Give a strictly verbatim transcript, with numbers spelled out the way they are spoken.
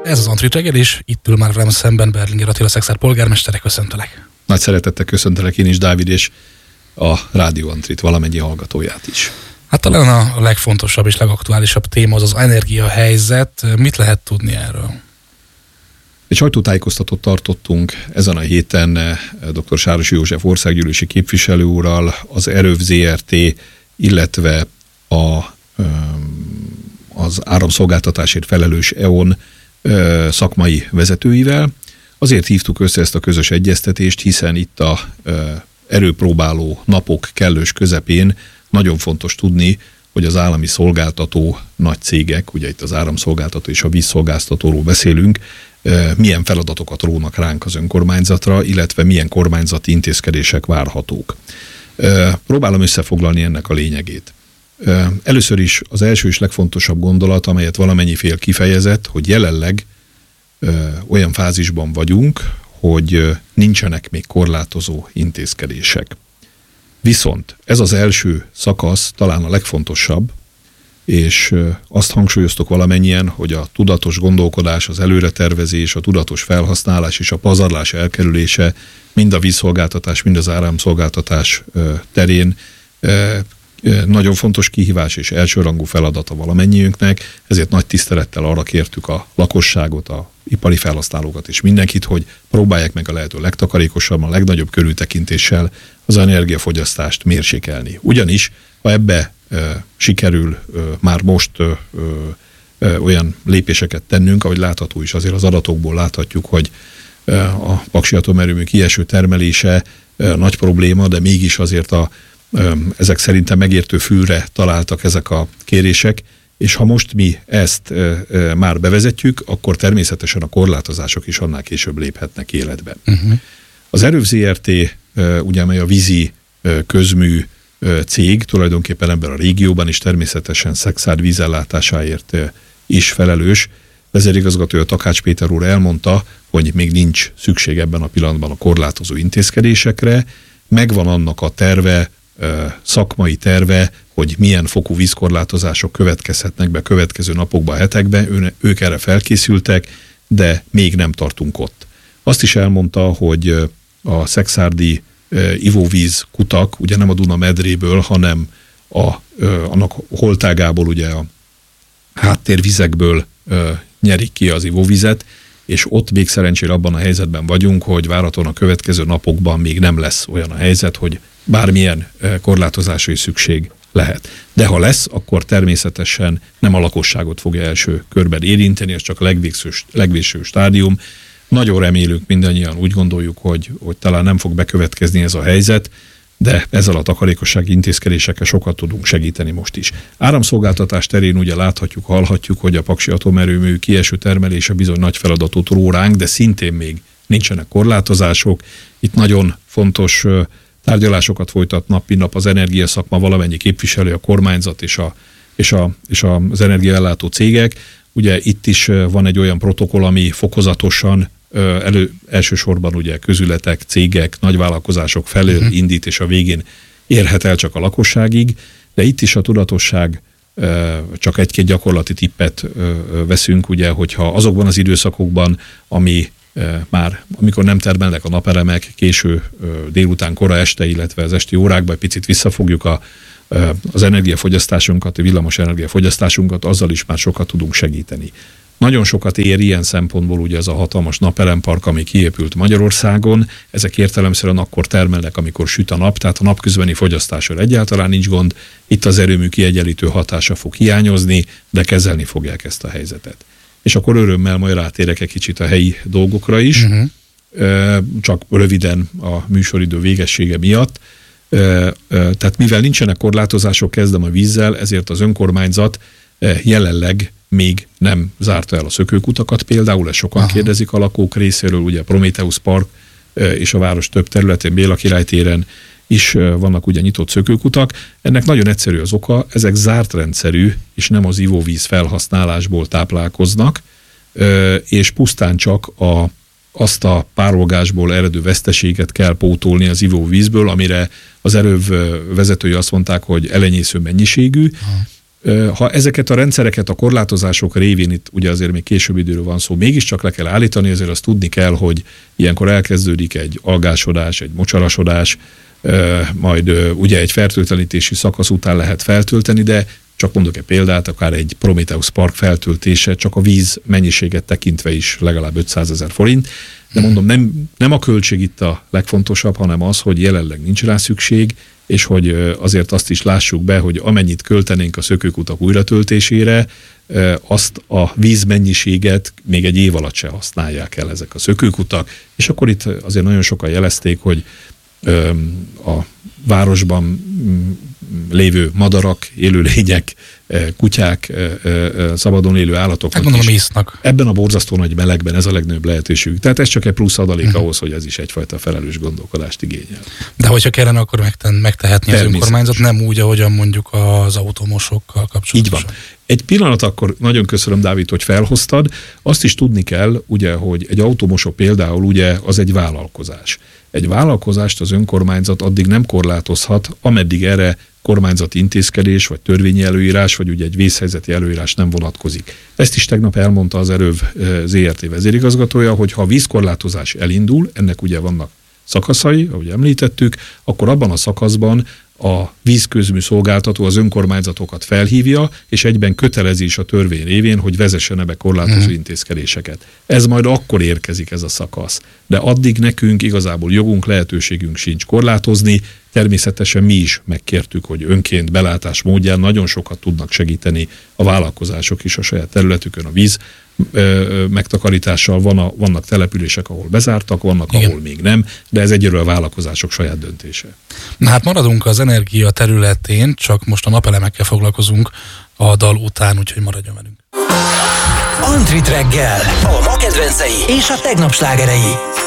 Ez az Antrit reggel, és itt ül már velem szemben Berlinger Attila Szexárd polgármestere, köszöntelek. Nagy szeretettel köszöntelek én is, Dávid, és a Rádió Antrit valamennyi hallgatóját is. Hát talán a legfontosabb és legaktuálisabb téma az az energiahelyzet. Mit lehet tudni erről? Egy sajtótájékoztatót tartottunk ezen a héten dr. Sárosi József országgyűlési képviselő úrral, az Erőv zé er té, illetve a, az áramszolgáltatásért felelős é o en szakmai vezetőivel. Azért hívtuk össze ezt a közös egyeztetést, hiszen itt a erőpróbáló napok kellős közepén nagyon fontos tudni, hogy az állami szolgáltató nagy cégek, ugye itt az áramszolgáltató és a vízszolgáltatóról beszélünk, milyen feladatokat rónak ránk az önkormányzatra, illetve milyen kormányzati intézkedések várhatók. Próbálom összefoglalni ennek a lényegét. Először is az első és legfontosabb gondolat, amelyet valamennyi fél kifejezett, hogy jelenleg olyan fázisban vagyunk, hogy nincsenek még korlátozó intézkedések. Viszont ez az első szakasz talán a legfontosabb, és azt hangsúlyoztuk valamennyien, hogy a tudatos gondolkodás, az előretervezés, a tudatos felhasználás és a pazarlás elkerülése mind a vízszolgáltatás, mind az áramszolgáltatás terén nagyon fontos kihívás és elsőrangú feladata valamennyiünknek, ezért nagy tisztelettel arra kértük a lakosságot, a ipari felhasználókat és mindenkit, hogy próbálják meg a lehető legtakarékosabban, a legnagyobb körültekintéssel az energiafogyasztást mérsékelni. Ugyanis, ha ebbe e, sikerül e, már most e, e, olyan lépéseket tennünk, ahogy látható is, azért az adatokból láthatjuk, hogy e, a Paksi atomerőmű kieső termelése e, nagy probléma, de mégis azért a ezek szerintem megértő fülre találtak ezek a kérések, és ha most mi ezt e, e, már bevezetjük, akkor természetesen a korlátozások is annál később léphetnek életben. Uh-huh. Az Erőv zé er té, e, ugye, amely a vízi e, közmű e, cég, tulajdonképpen ebben a régióban is természetesen Szexárd vízellátásáért e, is felelős. Vezérigazgatója Takács Péter úr elmondta, hogy még nincs szükség ebben a pillanatban a korlátozó intézkedésekre, megvan annak a terve, szakmai terve, hogy milyen fokú vízkorlátozások következhetnek be következő napokban, hetekben, ők erre felkészültek, de még nem tartunk ott. Azt is elmondta, hogy a szexárdi ivóvíz kutak, ugye nem a Duna medréből, hanem a, annak holtágából, ugye a háttérvizekből nyerik ki az ivóvizet, és ott még szerencsére abban a helyzetben vagyunk, hogy várhatóan a következő napokban még nem lesz olyan a helyzet, hogy bármilyen korlátozásra is szükség lehet. De ha lesz, akkor természetesen nem a lakosságot fogja első körben érinteni, ez csak a legvégső, legvégső stádium. Nagyon remélünk, mindannyian úgy gondoljuk, hogy, hogy talán nem fog bekövetkezni ez a helyzet, de ezzel a takarékossági intézkedésekkel sokat tudunk segíteni most is. Áramszolgáltatás terén ugye láthatjuk, hallhatjuk, hogy a Paksi atomerőmű kieső termelése bizony nagy feladatot ró ránk, de szintén még nincsenek korlátozások. Itt nagyon fontos tárgyalásokat folytat nap, mint nap az energiaszakma valamennyi képviselő, a kormányzat és, a, és, a, és az energiaellátó cégek. Ugye itt is van egy olyan protokoll, ami fokozatosan elő, elsősorban ugye közületek, cégek, nagyvállalkozások felől uh-huh. indít, és a végén érhet el csak a lakosságig, de itt is a tudatosság, csak egy-két gyakorlati tippet veszünk, ugye, hogyha azokban az időszakokban, ami már, amikor nem termelnek a napelemek, késő délután, kora este, illetve az esti órákban egy picit visszafogjuk a, az energiafogyasztásunkat, a villamos energiafogyasztásunkat, azzal is már sokat tudunk segíteni. Nagyon sokat ér ilyen szempontból ugye ez a hatalmas napelempark, ami kiépült Magyarországon. Ezek értelemszerűen akkor termelnek, amikor süt a nap, tehát a napközbeni fogyasztásra egyáltalán nincs gond. Itt az erőmű kiegyenlítő hatása fog hiányozni, de kezelni fogják ezt a helyzetet. És akkor örömmel majd rátérek egy kicsit a helyi dolgokra is, uh-huh. csak röviden a műsoridő végessége miatt. Tehát mivel nincsenek korlátozások, kezdem a vízzel, ezért az önkormányzat jelenleg még nem zárta el a szökőkutakat, például ezt sokan Aha. kérdezik a lakók részéről, ugye a Prometheus Park és a város több területén, Béla Király téren is vannak ugye nyitott szökőkutak. Ennek nagyon egyszerű az oka, ezek zárt rendszerű, és nem az ivóvíz felhasználásból táplálkoznak, és pusztán csak a, azt a párolgásból eredő veszteséget kell pótolni az ivóvízből, amire az Erőv vezetői azt mondták, hogy elenyésző mennyiségű. Aha. Ha ezeket a rendszereket a korlátozások révén, itt ugye azért még később időről van szó, mégiscsak le kell állítani, azért azt tudni kell, hogy ilyenkor elkezdődik egy algásodás, egy mocsarasodás, majd ugye egy fertőtlenítési szakasz után lehet feltölteni, de csak mondok egy példát, akár egy Prometheus Park feltöltése, csak a víz mennyiséget tekintve is legalább ötszázezer forint. De mondom, nem, nem a költség itt a legfontosabb, hanem az, hogy jelenleg nincs rá szükség, és hogy azért azt is lássuk be, hogy amennyit költenénk a szökőkutak újratöltésére, azt a vízmennyiséget még egy év alatt se használják el ezek a szökőkutak, és akkor itt azért nagyon sokan jelezték, hogy a városban lévő madarak, élőlények, kutyák, szabadon élő állatok. Gondolom isznak. Ebben a borzasztó nagy melegben ez a legnagyobb lehetőségük. Tehát ez csak egy plusz adalék uh-huh. ahhoz, hogy ez is egyfajta felelős gondolkodást igényel. De hogyha kellene, akkor megten, megtehetni az önkormányzat, nem úgy, ahogyan mondjuk az automosokkal kapcsolatban. Így van. Egy pillanat akkor nagyon köszönöm, Dávid, hogy felhoztad. Azt is tudni kell, ugye, hogy egy automosó például ugye az egy vállalkozás. Egy vállalkozást az önkormányzat addig nem korlátozhat, ameddig erre kormányzati intézkedés, vagy törvényi előírás, vagy ugye egy vészhelyzeti előírás nem vonatkozik. Ezt is tegnap elmondta az Eröv zé er té vezérigazgatója, hogy ha a vízkorlátozás elindul, ennek ugye vannak szakaszai, ahogy említettük, akkor abban a szakaszban a vízközmű szolgáltató az önkormányzatokat felhívja, és egyben kötelezi is a törvény révén, hogy vezessenek be korlátozó hmm. intézkedéseket. Ez majd akkor érkezik ez a szakasz. De addig nekünk igazából jogunk, lehetőségünk sincs korlátozni. Természetesen mi is megkértük, hogy önként belátás módján nagyon sokat tudnak segíteni a vállalkozások is a saját területükön a víz ö, megtakarítással. Van a, vannak települések, ahol bezártak, vannak, igen, ahol még nem, de ez egyről a vállalkozások saját döntése. Na hát maradunk az energia területén, csak most a napelemekkel foglalkozunk a dal után, úgyhogy maradjon velünk. Antrit reggel, a ma kedvencei és a tegnap slágerei.